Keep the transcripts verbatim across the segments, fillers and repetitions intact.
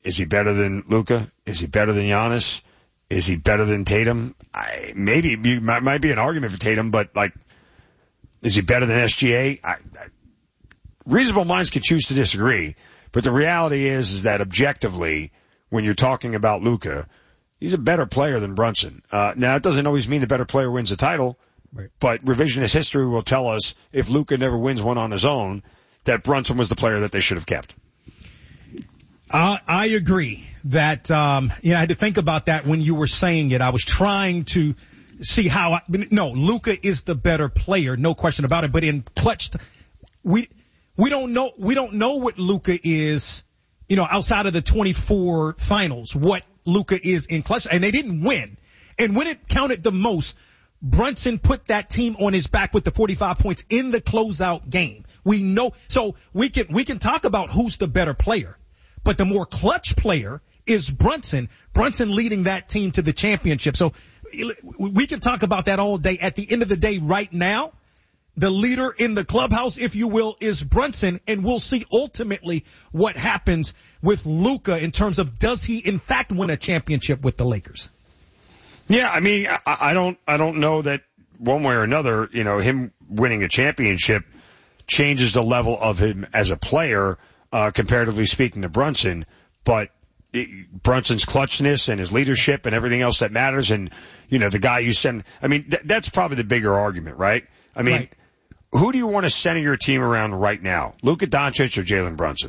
Is he better than Luka? Is he better than Giannis? Is he better than Tatum? I, maybe you might, might be an argument for Tatum, but like, is he better than S G A? I, I, reasonable minds can choose to disagree, but the reality is, is that objectively, when you're talking about Luka, he's a better player than Brunson. Uh, now it doesn't always mean the better player wins the title, right. But revisionist history will tell us if Luka never wins one on his own, that Brunson was the player that they should have kept. Uh, I agree that, um, you know, I had to think about that when you were saying it. I was trying to see how I, no, Luka is the better player, no question about it, but in clutch, we, we don't know, we don't know what Luka is, you know, outside of the twenty-four finals, what Luka is in clutch, and they didn't win. And when it counted the most, Brunson put that team on his back with the forty-five points in the closeout game. We know, so we can, we can talk about who's the better player. But the more clutch player is Brunson. Brunson leading that team to the championship. So we can talk about that all day. At the end of the day, right now, the leader in the clubhouse, if you will, is Brunson. And we'll see ultimately what happens with Luka in terms of does he in fact win a championship with the Lakers? Yeah, I mean, I, I don't, I don't know that one way or another, you know, him winning a championship changes the level of him as a player. Uh, comparatively speaking to Brunson, but it, Brunson's clutchness and his leadership and everything else that matters, and you know the guy you send. I mean, th- that's probably the bigger argument, right? I mean, right. Who do you want to center your team around right now, Luka Doncic or Jalen Brunson?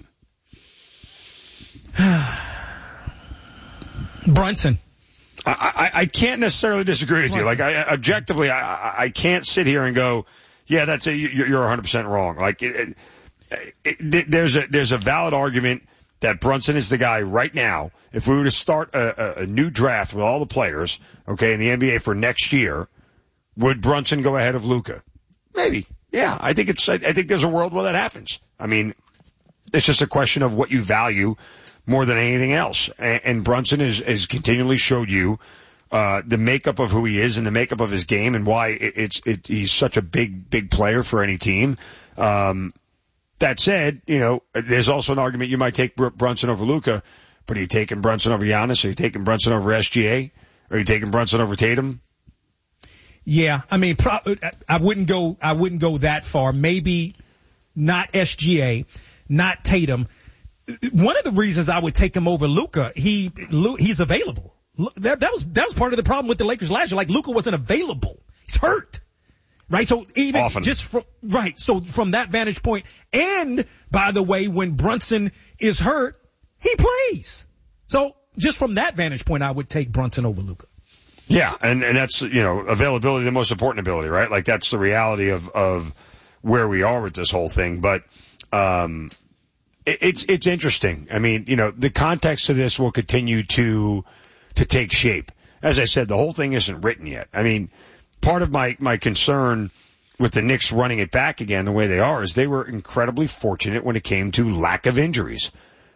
Brunson. I, I, I can't necessarily disagree with Brunson. you. Like, I, objectively, I, I can't sit here and go, yeah, that's a, you're one hundred percent wrong. Like. It, it, It, there's a there's a valid argument that Brunson is the guy right now. If we were to start a, a, a new draft with all the players, okay, in the N B A for next year, would Brunson go ahead of Luka? Maybe. Yeah, I think it's. I, I think there's a world where that happens. I mean, it's just a question of what you value more than anything else. And, and Brunson has has continually showed you uh the makeup of who he is and the makeup of his game and why it, it's it, he's such a big big player for any team. Um. That said, you know, there's also an argument you might take Brunson over Luka, but are you taking Brunson over Giannis? Are you taking Brunson over S G A? Are you taking Brunson over Tatum? Yeah, I mean, pro- I wouldn't go, I wouldn't go that far. Maybe not S G A, not Tatum. One of the reasons I would take him over Luka, he, he's available. That, that was, that was part of the problem with the Lakers last year. Like Luka wasn't available. He's hurt. Right, so even Often. just from, right, so from that vantage point, and by the way, when Brunson is hurt, he plays. So just from that vantage point, I would take Brunson over Luka. Yeah, and, and that's, you know, availability, the most important ability, right? Like that's the reality of, of where we are with this whole thing. But, um, it, it's, it's interesting. I mean, you know, the context of this will continue to, to take shape. As I said, the whole thing isn't written yet. I mean, part of my, my concern with the Knicks running it back again the way they are is they were incredibly fortunate when it came to lack of injuries.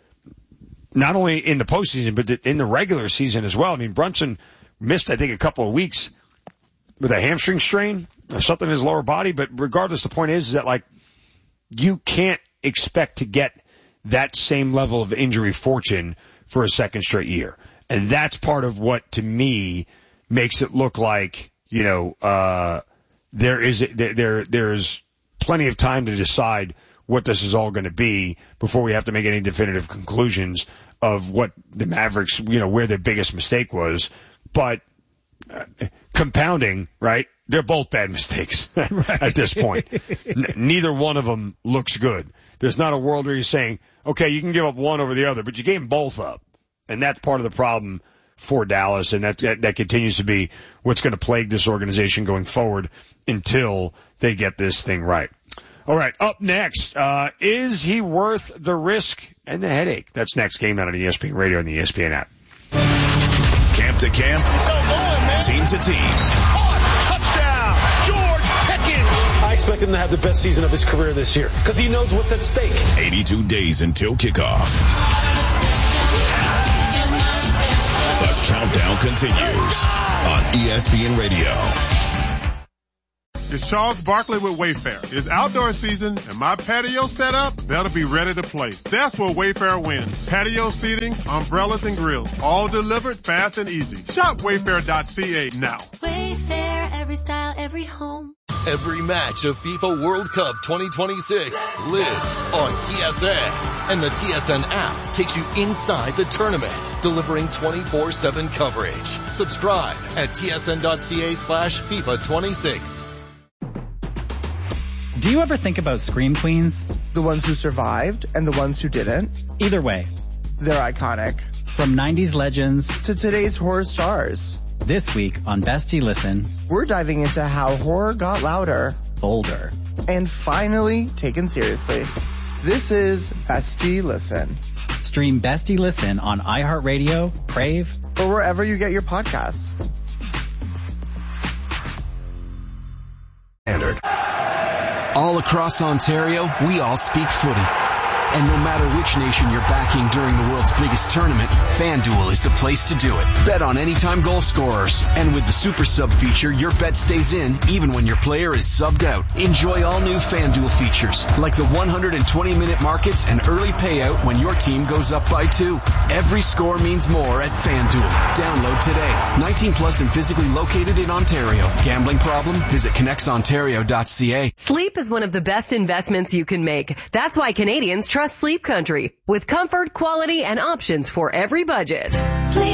Not only in the postseason, but in the regular season as well. I mean, Brunson missed, I think, a couple of weeks with a hamstring strain or something in his lower body. But regardless, the point is, is that, like, you can't expect to get that same level of injury fortune for a second straight year. And that's part of what, to me, makes it look like, you know, uh, there is, there, there, there's plenty of time to decide what this is all going to be before we have to make any definitive conclusions of what the Mavericks, you know, where their biggest mistake was. But uh, compounding, right? They're both bad mistakes right. At this point. N- neither one of them looks good. There's not a world where you're saying, okay, you can give up one over the other, but you gave them both up. And that's part of the problem for Dallas, and that, that that continues to be what's going to plague this organization going forward until they get this thing right. All right, up next, uh, is he worth the risk and the headache? That's next. Game Night on E S P N Radio and the E S P N app. Camp to camp, so going, man. Team to team. Oh, touchdown, George Pickens. I expect him to have the best season of his career this year because he knows what's at stake. eighty-two days until kickoff. The countdown continues on E S P N Radio. It's Charles Barkley with Wayfair. It's outdoor season, and my patio setup better be ready to play. That's where Wayfair wins. Patio seating, umbrellas, and grills, all delivered fast and easy. Shop wayfair dot c a now. Wayfair, every style, every home. Every match of FIFA World Cup twenty twenty-six lives on T S N. And the T S N app takes you inside the tournament, delivering twenty-four seven coverage. Subscribe at T S N dot C A slash FIFA twenty-six. Do you ever think about Scream Queens? The ones who survived and the ones who didn't? Either way, they're iconic. From nineties legends to today's horror stars. This week on Bestie Listen, we're diving into how horror got louder, bolder, and finally taken seriously. This is Bestie Listen. Stream Bestie Listen on iHeartRadio, Crave, or wherever you get your podcasts. Standard. All across Ontario, we all speak footy. And no matter which nation you're backing during the world's biggest tournament, FanDuel is the place to do it. Bet on anytime goal scorers. And with the Super Sub feature, your bet stays in even when your player is subbed out. Enjoy all new FanDuel features, like the one hundred twenty minute markets and early payout when your team goes up by two. Every score means more at FanDuel. Download today. nineteen plus and physically located in Ontario. Gambling problem? Visit connects ontario dot c a. Sleep is one of the best investments you can make. That's why Canadians trust Sleep Country, with comfort, quality, and options for every budget. Sleep.